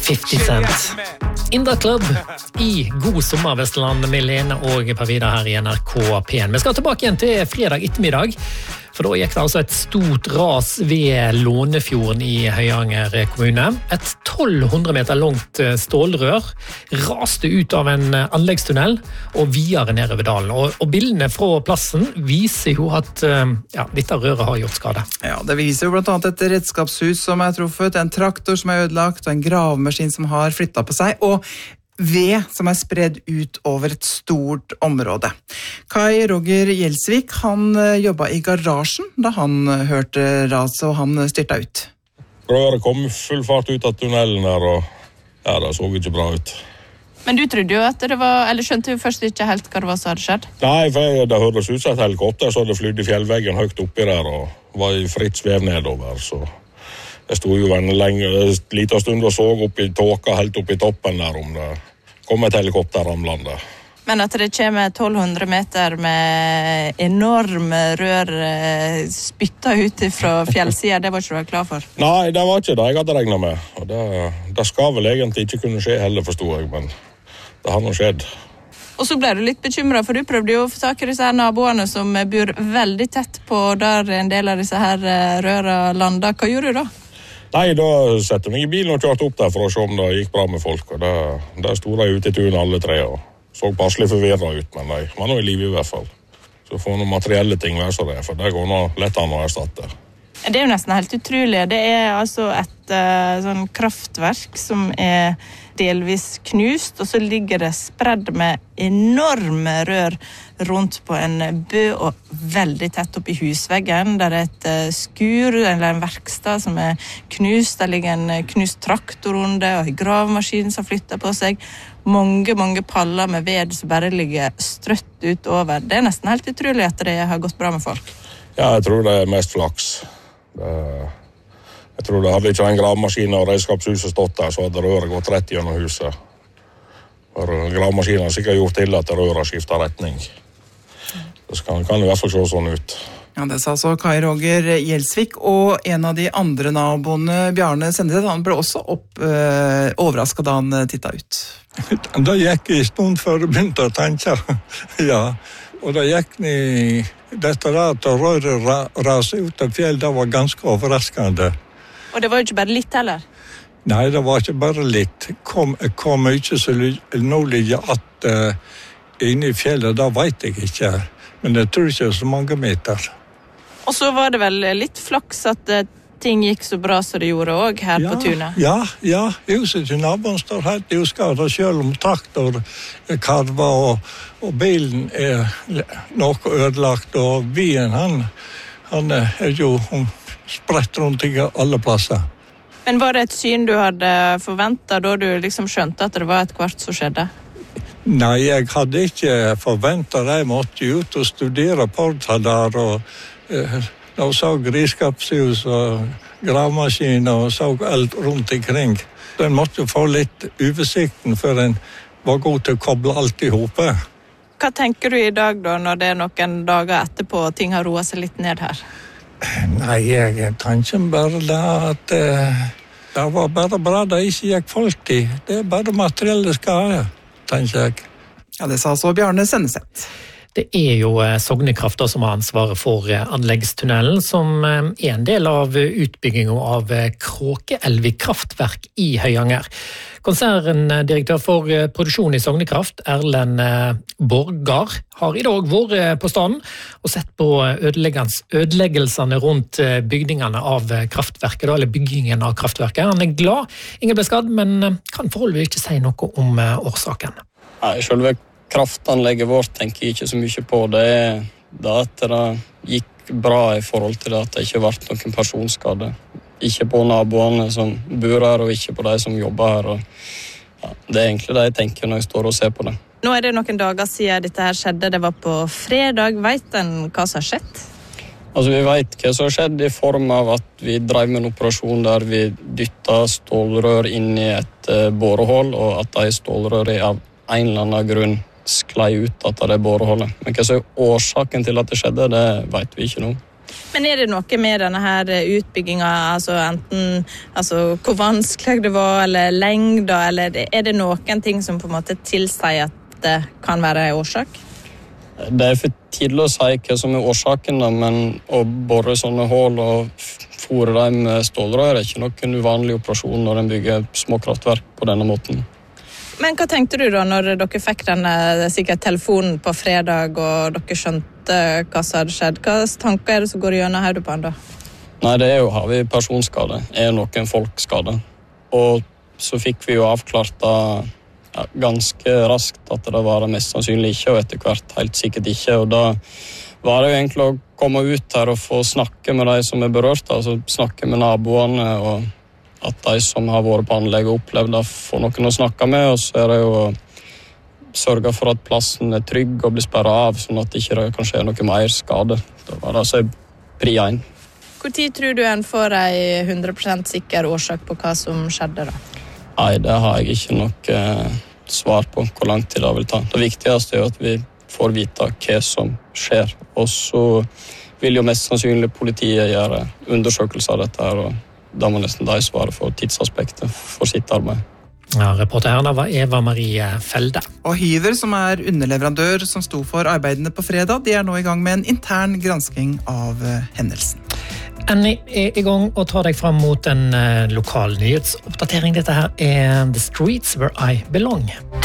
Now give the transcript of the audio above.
50 Cent. Indra Club i God sommer Vestland med Lene og Pavida her i NRK P1. Vi skal tilbake igjen til fredag ettermiddag, for da gikk det altså et stort ras ved Lånefjorden i Høyanger kommune. Et 1200 meter langt stålrør raste ut av en anleggstunnel og videre ned over dalen. Og bildene fra plassen viser jo at dette røret har gjort skade. Ja, det viser jo blant annet et redskapshus som truffet, en traktor som ødelagt, og en gravemaskin som har flyttet på seg, og ved som spredd ut over et stort område. Kai Roger Gjelsvik, han jobbet i garasjen da han hørte raset, og han styrtet ut. Røret kom full fart ut av tunnelen her, og det så ikke bra ut. Men du trodde jo at det var, eller skjønte jo først ikke helt hva det var som hadde skjedd? Nei, for det hørtes ut som et helikopter, så hadde flydd i fjellveggen høyt oppi der, og var i fritt svev nedover, så jeg stod jo en liten stund og så opp i tåka, helt opp i toppen der, om det kom et helikopter ramlande. Men at det kommer 1200 meter med enorme rør spyttet ut fra fjellsiden, det var ikke du klar for? Nei, det var ikke det jeg hadde regnet med. Og det skal vel egentlig ikke kunne skje heller, forstod jeg, men det har nå skjedd. Og så ble du litt bekymret, for du prøvde jo å få tak i disse her naboene som bor veldig tett på der en del av disse her røra landet. Hva gjorde du da? Nei, da sette jeg meg i bilen og kjørte opp der for å se om det gikk bra med folk. Og der stod de ute i tunet alle tre og så passelig forvirret ut, men de var nå i liv i hvert fall. Så får noen materielle ting være så det, for det går nå lett an å erstatte. Det er jo nesten helt utrolig. Det er altså et sånn kraftverk som delvis knust, og så ligger det spredd med enorme rør rundt på en bø og veldig tett opp i husveggen. Der er et skur eller en verkstad som knust. Der ligger en knust traktor under og en gravemaskin som flytter på seg. Mange paller med ved som bare ligger strøtt utover. Det er nesten helt utrolig at det har gått bra med folk. Ja, jeg tror det er mest flaks. Jeg tror det hadde ikke en gravemaskin og redskapshuset stått der, så hadde røret gått rett gjennom huset. For gravemaskinen har sikkert gjort til at røret skiftet retning. Det kan i hvert fall se sånn ut. Ja, det sa så Kai Roger Gjelsvik, og en av de andre naboene, Bjarne Sendeset, han ble også overrasket da han tittet ut. Da gikk jeg en stund før jeg begynte å tenke. Ja, og da gikk jeg dette der at røret raset ut av fjell, det var ganske overraskende. Og det var jo ikke bare litt heller? Nei, det var ikke bare litt. Kom ikke så nå ligger at inne i fjellet, da vet jeg ikke. Men jeg tror ikke så mange meter. Og så var det vel litt flaks at ting gikk så bra som det gjorde også her på tunet? Ja. Huset til naboen står helt uskadet, selv om traktor karva og bilen noe ødelagt, og bien han jo spredt rundt i alle plasser. Men var det et syn du hadde forventet da du liksom skjønte at det var et kvart som skjedde? Nei, jeg hadde ikke forventet det. Jeg måtte ut og studere porta der, og så redskapshus og gravemaskin og så alt rundt omkring. Den måtte få litt oversikten før den var god til å koble alt i hopet. Hva tenker du i dag da, når det noen dager etterpå og ting har roet seg litt ned her? Nei, jeg tenker bare det at det var bare bra det ikke gikk folk i. Det er bare materielle skade, tenker jeg. Ja, det sa så Bjarne Sendeset. Det er jo Sognekraft som har ansvaret for anleggstunnelen, som er en del av utbyggingen av Kråkeelvik kraftverk i Høyanger. Konserndirektør for produksjon i Sognekraft, Erlend Borgar, har i dag vært på staden og sett på ødeleggelsene rundt bygningene av kraftverket, eller byggingen av kraftverket. Han er glad, ingen ble skadd, men kan forholdet ikke si noe om årsaken. Nei, selve kraftanlegget vårt tenker jeg ikke så mye på. Det er at det gikk bra i forhold til at det ikke ble noen personskade. Ikke på naboene som bor her, og ikke på de som jobber her. Det er egentlig det jeg tenker når jeg står og ser på det. Nå er det noen dager siden dette her skjedde. Det var på fredag. Vet en hva som har skjedd? Altså, vi vet hva som har skjedd i form av at vi drev med en operasjon der vi dyttet stålrør inn i et borehull, og at de stålrørene av en eller annen grunn sklei ut av det borehullet. Men hva som er årsaken til at det skjedde, det vet vi ikke nå. Men det noe med denne her utbygginga, enten hvor vanskelig det var, eller lengda, eller det noen ting som på en måte tilsier at det kan være en årsak? Det for tidlig å si hva som årsaken, da, men å bore sånne hål og fôre dem med stålrør ikke noen uvanlig operasjon når en bygger små kraftverk på denne måten. Men hva tenkte du da når dere fikk denne sikkert telefonen på fredag og dere skjønte hva som hadde skjedd? Hva tanker det som går gjennom hodet på en da? Nei, det jo, har vi personskade. Noen folk skade. Og så fikk vi jo avklart da ganske raskt at det var mest sannsynlig ikke, og etter hvert helt sikkert ikke. Og da var det jo egentlig å komme ut her og få snakke med de som berørt, altså snakke med naboene, og at de som har vært på anlegget og opplevd å få noen å snakke med, og så det jo å sørge for at plassen trygg og blir sperret av, sånn at det ikke kan skje noe mer skade. Det var altså pri 1. Hvor tid tror du en får en 100% sikker årsak på hva som skjedde da? Nei, det har jeg ikke noe svar på hvor lang tid det vil ta. Det viktigste jo at vi får vite hva som skjer, og så vil jo mest sannsynlig politiet gjøre undersøkelser av dette her, og da må nesten de svare for tidsaspektet for sitt arbeid. Ja, reporter her var Eva Marie Felde. Og Hyver, som underleverandør som sto for arbeidene på fredag, de nå i gang med en intern gransking av hendelsen. Annie i gang og tar deg fram mot en lokal nyhetsoppdatering. Dette her The Streets Where I Belong.